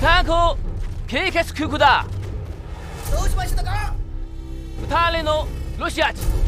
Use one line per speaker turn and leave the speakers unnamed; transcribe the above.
タコ経血空港だ。
どうしましたか？
ターレのロシア人